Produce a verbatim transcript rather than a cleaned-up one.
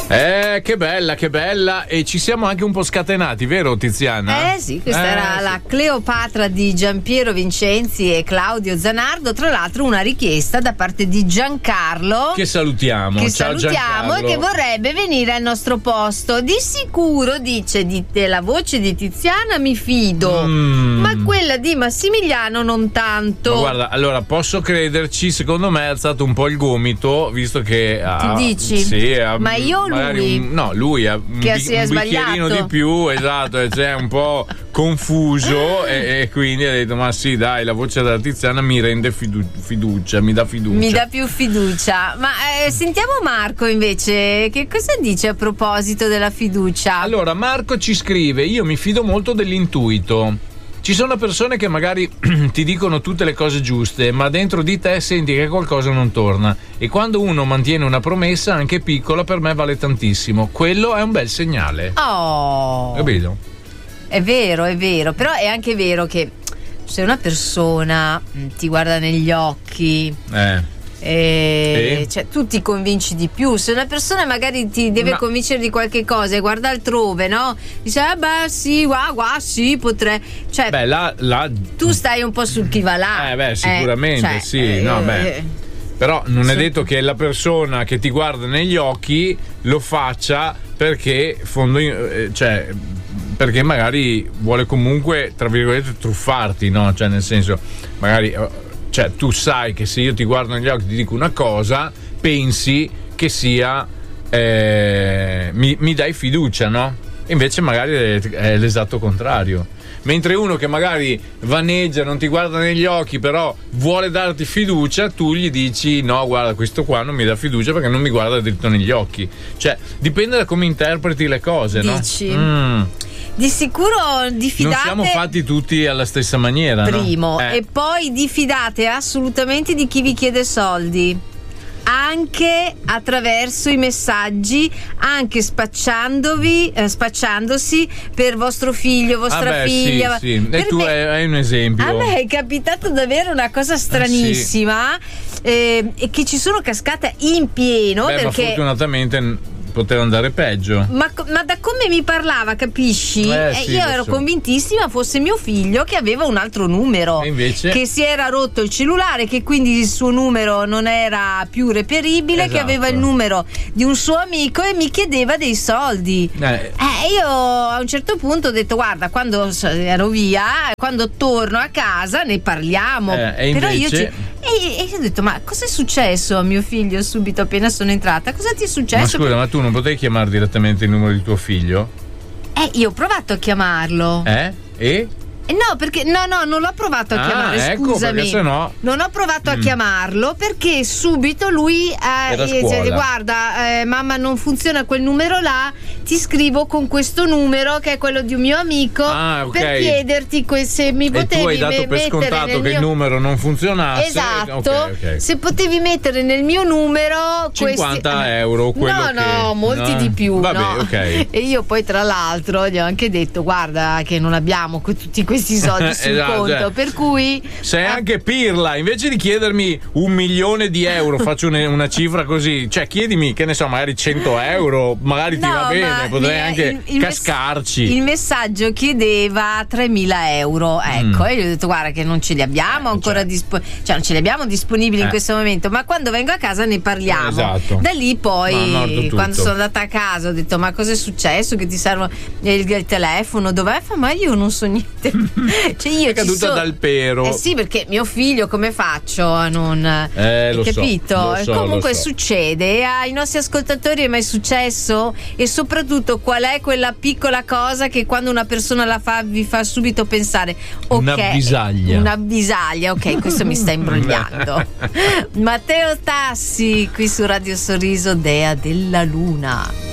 Eh, che bella, che bella. E ci siamo anche un po' scatenati, vero Tiziana? Eh sì, questa eh, era sì. la Cleopatra di Giampiero Vincenzi e Claudio Zanardo. Tra l'altro una richiesta da parte di Giancarlo, Che salutiamo. che Ciao salutiamo, Giancarlo. e che vorrebbe venire al nostro posto. Di sicuro, dice, di, della voce di Tiziana mi fido, Mm. ma quella di Massimiliano non tanto. Ma guarda, allora posso crederci, secondo me ha alzato un po' il gomito, visto che ha, Ti dici? Sì, ha, Ma io o magari lui? un- no, lui ha un, Che bi- si è un bicchierino sbagliato. di più, esatto, e c'è un po' confuso e, e quindi ha detto ma sì dai, la voce della Tiziana mi rende fidu- fiducia, mi dà fiducia. Mi dà più fiducia. Ma eh, sentiamo Marco invece, che cosa dice a proposito della fiducia? Allora, Marco ci scrive: io mi fido molto dell'intuito. Ci sono persone che magari ti dicono tutte le cose giuste, ma dentro di te senti che qualcosa non torna. E quando uno mantiene una promessa, anche piccola, per me vale tantissimo. Quello è un bel segnale. Oh, Capito? è vero, è vero, però è anche vero che se una persona mh, ti guarda negli occhi, Eh. e, Sì. cioè, tu ti convinci di più. Se una persona magari ti deve Ma- convincere di qualche cosa e guarda altrove, no? Dice, ah beh sì, qua, qua sì, potrei. Cioè, Beh, là, là. tu stai un po' sul chi va là. Eh, beh, sicuramente, cioè, sì, no, beh. eh, Però non è Sì. detto che la persona che ti guarda negli occhi lo faccia perché fondo, eh, cioè perché magari vuole comunque tra virgolette truffarti, no? Cioè nel senso, magari eh, cioè tu sai che se io ti guardo negli occhi e ti dico una cosa, pensi che sia eh, mi, mi dai fiducia, no? Invece magari è, è l'esatto contrario. Mentre uno che magari vaneggia, non ti guarda negli occhi, però vuole darti fiducia, tu gli dici no, guarda, questo qua non mi dà fiducia perché non mi guarda dritto negli occhi. Cioè, dipende da come interpreti le cose, Dici? no? Mm. Di sicuro diffidate. Non siamo fatti tutti alla stessa maniera, no? Primo, Eh. e poi diffidate assolutamente di chi vi chiede soldi, anche attraverso i messaggi, anche spacciandovi eh, spacciandosi per vostro figlio, vostra Ah beh, figlia. sì, sì. E Per tu me- hai, hai un esempio? A me è capitato davvero una cosa stranissima, eh, e che ci sono cascata in pieno. Beh, ma perché fortunatamente n- poteva andare peggio. Ma, ma da come mi parlava, capisci? Eh, Eh, sì, io lo ero so. convintissima fosse mio figlio che aveva un altro numero. E invece? Che si era rotto il cellulare, che quindi il suo numero non era più reperibile, Esatto. che aveva il numero di un suo amico e mi chiedeva dei soldi. Eh, Eh, io a un certo punto ho detto guarda, quando s- ero via, quando torno a casa ne parliamo. Eh, e Però io invece? ci- e, e io ho detto ma cosa è successo a mio figlio subito appena sono entrata? Cosa ti è ma successo? scusa, ma tu non potevi chiamare direttamente il numero di tuo figlio? Eh, io ho provato a chiamarlo. Eh? E? Eh, No, perché no, no, non l'ho provato a Ah, chiamare. ecco, Scusami, perché sennò- non ho provato a Mm. chiamarlo perché subito lui eh, Era a eh, scuola. guarda, eh, mamma, non funziona quel numero là. Ti scrivo con questo numero che è quello di un mio amico Ah, ok. per chiederti que- se mi E potevi tu hai dato me- per mettere scontato nel che mio... il numero non funzionasse. Esatto, Ok, ok. se potevi mettere nel mio numero cinquanta questi... euro, quello no, che- no, molti no? di più. Vabbè, no. ok. E io poi tra l'altro gli ho anche detto guarda che non abbiamo que- tutti questi soldi sul Esatto, conto, eh. per cui Sei eh, anche pirla, invece di chiedermi un milione di euro, faccio una, una cifra così, cioè chiedimi, che ne so, magari cento euro, magari ti no, va ma bene, potrei mi- anche il- il mess- cascarci. il messaggio chiedeva tremila euro, ecco, Mm. e gli ho detto guarda che non ce li abbiamo Eh, ancora cioè. dispo- cioè non ce li abbiamo disponibili in Eh. questo momento, ma quando vengo a casa ne parliamo. Esatto. Da lì poi No, morto tutto. quando sono andata a casa ho detto ma cosa è successo che ti servono il, il telefono, dov'è? Fa, ma io non so niente. Cioè io È caduta ci so- dal pero. Eh sì, perché mio figlio come faccio a non Eh, lo so, capito? lo E so, comunque lo so. succede. E ai nostri ascoltatori è mai successo? E soprattutto qual è quella piccola cosa che quando una persona la fa vi fa subito pensare ok, Un'avvisaglia. un'avvisaglia, ok, questo mi sta imbrogliando. Matteo Tassi qui su Radio Sorriso, Dea della Luna.